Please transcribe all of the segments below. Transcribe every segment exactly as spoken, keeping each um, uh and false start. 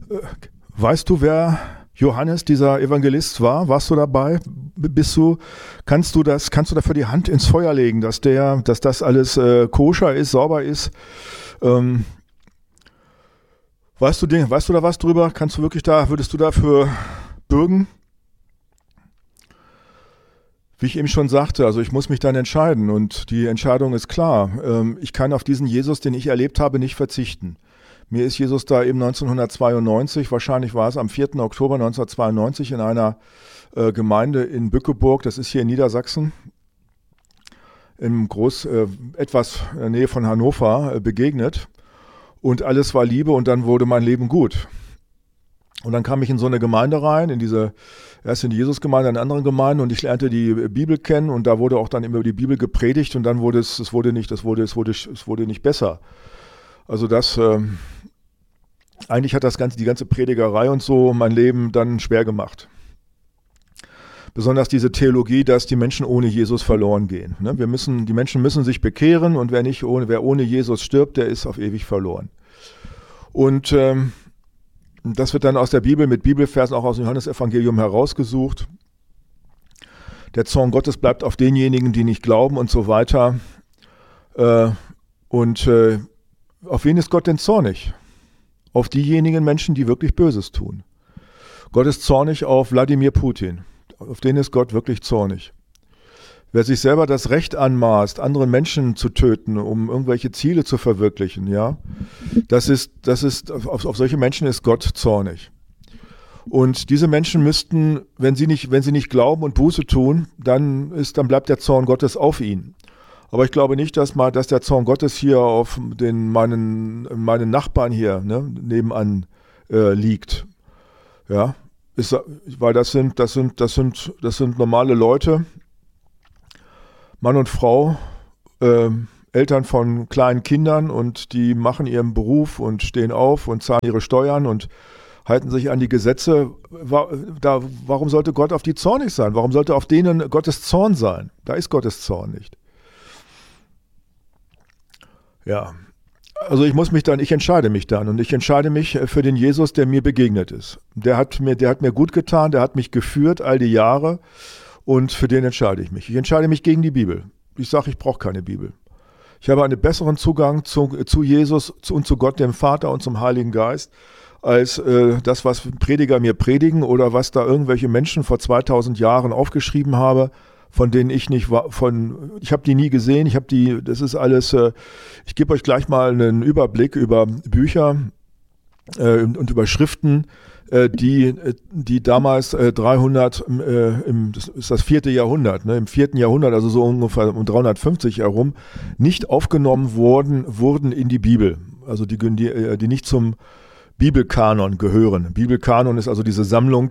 weißt du, wer Johannes, dieser Evangelist war? Warst du dabei? Bist du, kannst du das, kannst du dafür die Hand ins Feuer legen, dass der, dass das alles äh, koscher ist, sauber ist? Ähm, weißt du, weißt du da was drüber? Kannst du wirklich da, würdest du dafür bürgen? Wie ich eben schon sagte, also ich muss mich dann entscheiden und die Entscheidung ist klar. Ähm, ich kann auf diesen Jesus, den ich erlebt habe, nicht verzichten. Mir ist Jesus da eben neunzehnhundertzweiundneunzig, wahrscheinlich war es am vierten Oktober neunzehnhundertzweiundneunzig in einer äh, Gemeinde in Bückeburg, das ist hier in Niedersachsen, im Groß, äh, etwas in der Nähe von Hannover, äh, begegnet. Und alles war Liebe und dann wurde mein Leben gut. Und dann kam ich in so eine Gemeinde rein, in diese, erst in die Jesusgemeinde, in anderen Gemeinden und ich lernte die Bibel kennen und da wurde auch dann immer über die Bibel gepredigt und dann wurde es, es wurde nicht, es wurde, es wurde, es wurde nicht besser. Also das, ähm, eigentlich hat das ganze, die ganze Predigerei und so mein Leben dann schwer gemacht. Besonders diese Theologie, dass die Menschen ohne Jesus verloren gehen. Ne? Wir müssen, die Menschen müssen sich bekehren und wer nicht ohne, wer ohne Jesus stirbt, der ist auf ewig verloren. Und ähm, das wird dann aus der Bibel mit Bibelversen auch aus dem Johannesevangelium herausgesucht. Der Zorn Gottes bleibt auf denjenigen, die nicht glauben und so weiter. Äh, und äh, auf wen ist Gott denn zornig? Auf diejenigen Menschen, die wirklich Böses tun. Gott ist zornig auf Wladimir Putin. Auf den ist Gott wirklich zornig. Wer sich selber das Recht anmaßt, anderen Menschen zu töten, um irgendwelche Ziele zu verwirklichen, ja, das ist, das ist, auf, auf solche Menschen ist Gott zornig. Und diese Menschen müssten, wenn sie nicht, wenn sie nicht glauben und Buße tun, dann ist, dann bleibt der Zorn Gottes auf ihnen. Aber ich glaube nicht, dass mal, dass der Zorn Gottes hier auf den meinen, meinen Nachbarn hier, ne, nebenan äh, liegt, ja, ist, weil das sind, das sind, das sind, das sind normale Leute. Mann und Frau, äh, Eltern von kleinen Kindern und die machen ihren Beruf und stehen auf und zahlen ihre Steuern und halten sich an die Gesetze. Da, warum sollte Gott auf die zornig sein? Warum sollte auf denen Gottes Zorn sein? Da ist Gottes Zorn nicht. Ja, also ich muss mich dann, ich entscheide mich dann und ich entscheide mich für den Jesus, der mir begegnet ist. Der hat mir, der hat mir gut getan, der hat mich geführt all die Jahre. Und für den entscheide ich mich. Ich entscheide mich gegen die Bibel. Ich sage, ich brauche keine Bibel. Ich habe einen besseren Zugang zu, zu Jesus zu, und zu Gott, dem Vater und zum Heiligen Geist, als äh, das, was Prediger mir predigen oder was da irgendwelche Menschen vor zweitausend Jahren aufgeschrieben haben, von denen ich nicht war, von, ich habe die nie gesehen. Ich habe die, das ist alles, äh, ich gebe euch gleich mal einen Überblick über Bücher äh, und, und über Schriften, die, die damals äh, dreihundert, äh, im, das ist das vierte Jahrhundert, ne, im vierten Jahrhundert, also so ungefähr um dreihundertfünfzig herum, nicht aufgenommen wurden, wurden in die Bibel. Also die, die, die nicht zum Bibelkanon gehören. Bibelkanon ist also diese Sammlung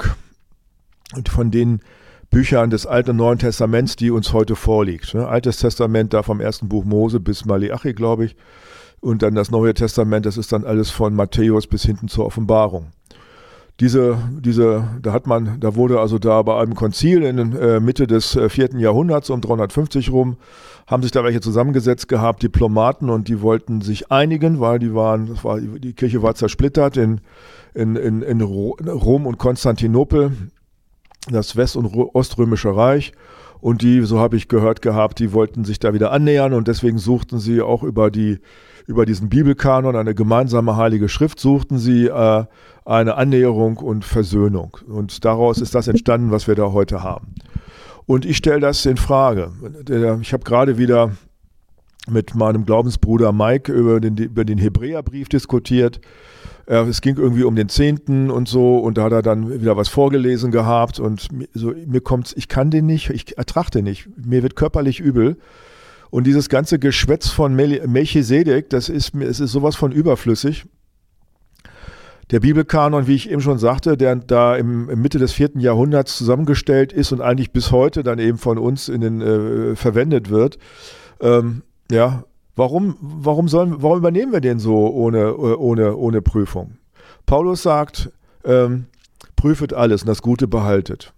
von den Büchern des Alten und Neuen Testaments, die uns heute vorliegt. Ne. Altes Testament, da vom ersten Buch Mose bis Maleachi, glaube ich. Und dann das Neue Testament, das ist dann alles von Matthäus bis hinten zur Offenbarung. Diese, diese, da hat man, da wurde also da bei einem Konzil in äh, Mitte des äh, vierten Jahrhunderts um dreihundertfünfzig rum, haben sich da welche zusammengesetzt gehabt, Diplomaten, und die wollten sich einigen, weil die waren, das war, die Kirche war zersplittert in, in, in, in Rom und Konstantinopel, das West- und Oströmische Reich. Und die, so habe ich gehört gehabt, die wollten sich da wieder annähern und deswegen suchten sie auch über die, über diesen Bibelkanon, eine gemeinsame heilige Schrift, suchten sie äh, eine Annäherung und Versöhnung. Und daraus ist das entstanden, was wir da heute haben. Und ich stelle das in Frage. Ich habe gerade wieder mit meinem Glaubensbruder Mike über den, über den Hebräerbrief diskutiert. Es ging irgendwie um den Zehnten und so, und da hat er dann wieder was vorgelesen gehabt und so, mir kommt's, ich kann den nicht, ich ertrage den nicht, mir wird körperlich übel. Und dieses ganze Geschwätz von Melchisedek, das ist, es ist sowas von überflüssig. Der Bibelkanon, wie ich eben schon sagte, der da im, im Mitte des vierten Jahrhunderts zusammengestellt ist und eigentlich bis heute dann eben von uns in den, äh, verwendet wird, ähm, ja, Warum, warum, sollen, warum übernehmen wir den so ohne, ohne, ohne Prüfung? Paulus sagt, ähm, prüfet alles und das Gute behaltet.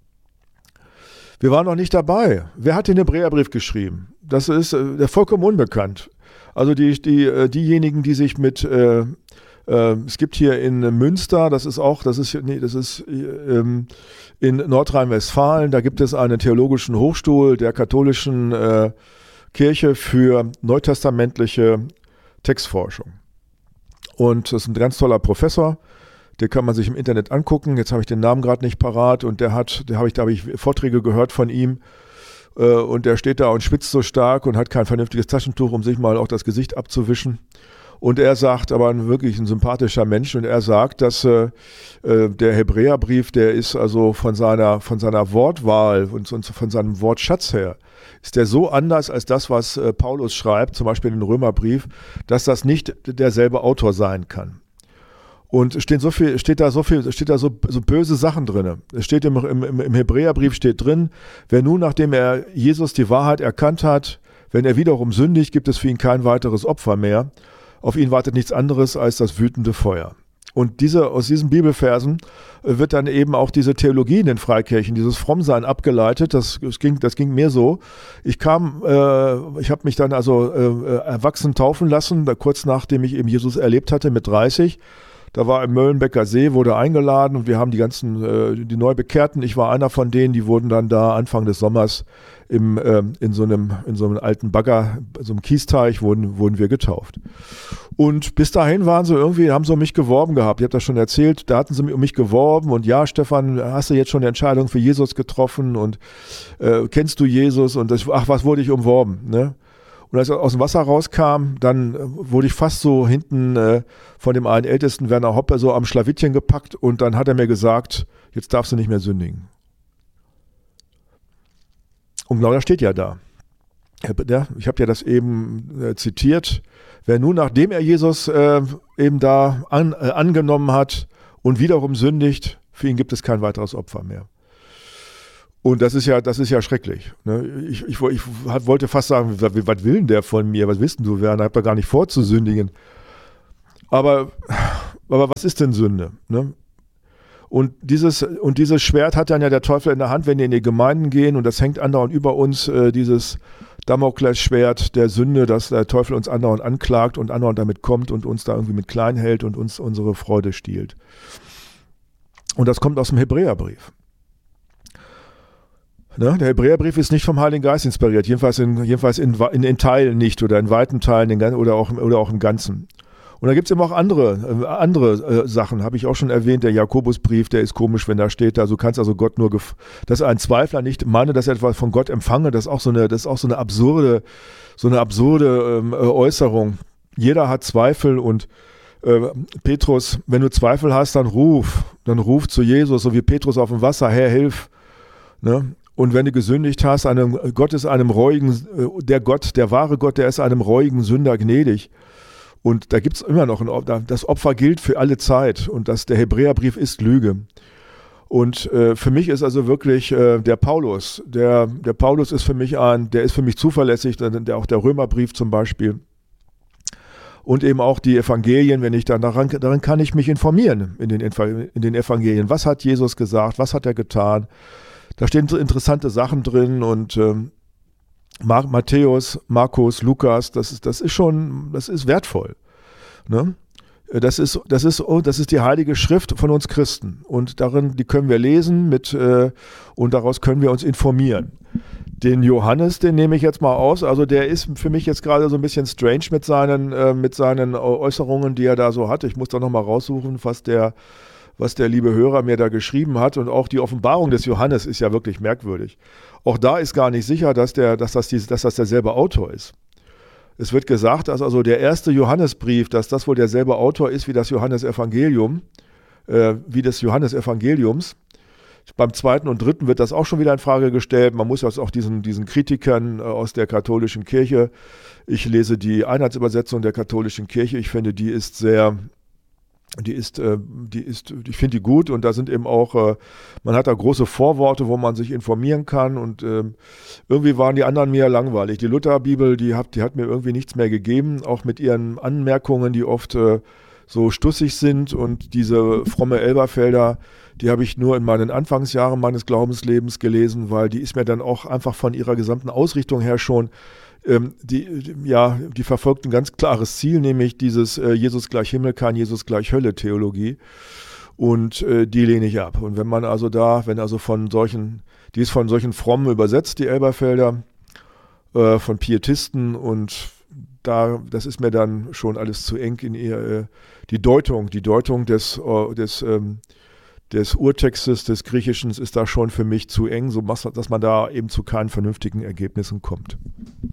Wir waren noch nicht dabei. Wer hat den Hebräerbrief geschrieben? Das ist äh, vollkommen unbekannt. Also die, die, äh, diejenigen, die sich mit, äh, Äh, es gibt hier in Münster, das ist auch, das ist, nee, das ist ähm, in Nordrhein-Westfalen, da gibt es einen theologischen Hochstuhl der katholischen äh, Kirche für neutestamentliche Textforschung. Und das ist ein ganz toller Professor, den kann man sich im Internet angucken. Jetzt habe ich den Namen gerade nicht parat und der hat, der habe ich, da habe ich Vorträge gehört von ihm äh, und der steht da und schwitzt so stark und hat kein vernünftiges Taschentuch, um sich mal auch das Gesicht abzuwischen. Und er sagt, aber ein, wirklich ein sympathischer Mensch, und er sagt, dass äh, der Hebräerbrief, der ist also von seiner, von seiner Wortwahl und, und von seinem Wortschatz her, ist der so anders als das, was äh, Paulus schreibt, zum Beispiel in den Römerbrief, dass das nicht derselbe Autor sein kann. Und steht so viel, steht da so viel, steht da so, so böse Sachen drin. Es steht im, im, im Hebräerbrief steht drin, wer nun, nachdem er Jesus die Wahrheit erkannt hat, wenn er wiederum sündigt, gibt es für ihn kein weiteres Opfer mehr. Auf ihn wartet nichts anderes als das wütende Feuer. Und diese, aus diesen Bibelversen wird dann eben auch diese Theologie in den Freikirchen, dieses Frommsein abgeleitet. Das, das, ging, das ging mir so. Ich kam, äh, ich habe mich dann also äh, erwachsen taufen lassen, da, kurz nachdem ich eben Jesus erlebt hatte mit dreißig. Da war im Möllenbecker See, wurde eingeladen und wir haben die ganzen, äh, die Neubekehrten, ich war einer von denen, die wurden dann da Anfang des Sommers im, äh, in, so einem, in so einem alten Bagger, so einem Kiesteich, wurden, wurden wir getauft. Und bis dahin waren sie irgendwie, haben sie um mich geworben gehabt. Ich habe das schon erzählt, da hatten sie um mich geworben und ja, Stefan, hast du jetzt schon eine Entscheidung für Jesus getroffen und äh, kennst du Jesus? Und das, ach, was wurde ich umworben, ne? Und als ich aus dem Wasser rauskam, dann wurde ich fast so hinten äh, von dem einen Ältesten, Werner Hoppe, so am Schlawittchen gepackt und dann hat er mir gesagt, jetzt darfst du nicht mehr sündigen. Und genau das steht ja da. Ich habe ja das eben äh, zitiert. Wer nun, nachdem er Jesus äh, eben da an, äh, angenommen hat und wiederum sündigt, für ihn gibt es kein weiteres Opfer mehr. Und das ist ja, das ist ja schrecklich. Ne? Ich, ich, ich wollte fast sagen, was will denn der von mir? Was willst denn du, Werner? Ich habe da gar nicht vor zu sündigen. Aber, aber was ist denn Sünde? Ne? Und dieses, und dieses Schwert hat dann ja der Teufel in der Hand, wenn die in die Gemeinden gehen, und das hängt andauernd über uns, äh, dieses Damoklesschwert der Sünde, dass der Teufel uns andauernd anklagt und andauernd damit kommt und uns da irgendwie mit klein hält und uns unsere Freude stiehlt. Und das kommt aus dem Hebräerbrief. Ne? Der Hebräerbrief ist nicht vom Heiligen Geist inspiriert, jedenfalls in, jedenfalls in, in, in Teilen nicht oder in weiten Teilen in, oder, auch, oder auch im Ganzen. Und da gibt es eben auch andere, äh, andere äh, Sachen, habe ich auch schon erwähnt, der Jakobusbrief, der ist komisch, wenn da steht, also kannst also Gott nur, gef- dass ein Zweifler nicht meine, dass er etwas von Gott empfange, das ist auch so eine, das ist auch so eine absurde, so eine absurde ähm, Äußerung. Jeder hat Zweifel und äh, Petrus, wenn du Zweifel hast, dann ruf, dann ruf zu Jesus, so wie Petrus auf dem Wasser, Herr, hilf, ne? Und wenn du gesündigt hast, einem, Gott ist einem reuigen, der Gott, der wahre Gott, der ist einem reuigen Sünder gnädig. Und da gibt es immer noch ein Opfer. Das Opfer gilt für alle Zeit. Und das, der Hebräerbrief ist Lüge. Und äh, für mich ist also wirklich äh, der Paulus, der, der Paulus ist für mich ein, der ist für mich zuverlässig, der, der, auch der Römerbrief zum Beispiel. Und eben auch die Evangelien, wenn ich dann daran, daran kann ich mich informieren in den, in den Evangelien. Was hat Jesus gesagt? Was hat er getan? Da stehen interessante Sachen drin und ähm, Matthäus, Markus, Lukas, das ist, das ist schon, das ist wertvoll. Ne? Das ist, das ist, oh, das ist die Heilige Schrift von uns Christen und darin, die können wir lesen mit, äh, und daraus können wir uns informieren. Den Johannes, den nehme ich jetzt mal aus, also der ist für mich jetzt gerade so ein bisschen strange mit seinen, äh, mit seinen Äußerungen, die er da so hat. Ich muss da nochmal raussuchen, was der was der liebe Hörer mir da geschrieben hat, und auch die Offenbarung des Johannes ist ja wirklich merkwürdig. Auch da ist gar nicht sicher, dass, der, dass, das, die, dass das derselbe Autor ist. Es wird gesagt, dass also der erste Johannesbrief, dass das wohl derselbe Autor ist wie das Johannesevangelium, äh, wie des Johannesevangeliums. Beim zweiten und dritten wird das auch schon wieder in Frage gestellt. Man muss das auch diesen, diesen Kritikern äh, aus der katholischen Kirche, ich lese die Einheitsübersetzung der katholischen Kirche, ich finde, die ist sehr... Die ist, äh, die ist, ich finde die gut, und da sind eben auch, äh, man hat da große Vorworte, wo man sich informieren kann, und äh, irgendwie waren die anderen mir langweilig. Die Lutherbibel, die hat, die hat mir irgendwie nichts mehr gegeben, auch mit ihren Anmerkungen, die oft äh, so stussig sind, und diese fromme Elberfelder, die habe ich nur in meinen Anfangsjahren meines Glaubenslebens gelesen, weil die ist mir dann auch einfach von ihrer gesamten Ausrichtung her schon, ähm, die, die, ja, die verfolgt ein ganz klares Ziel, nämlich dieses äh, Jesus gleich Himmel, kein Jesus gleich Hölle Theologie, und äh, die lehne ich ab. Und wenn man also da, wenn also von solchen, die ist von solchen Frommen übersetzt, die Elberfelder, äh, von Pietisten, und da, das ist mir dann schon alles zu eng in ihr, äh, die Deutung, die Deutung des, äh, des, ähm, des Urtextes, des Griechischen ist da schon für mich zu eng, so dass man da eben zu keinen vernünftigen Ergebnissen kommt.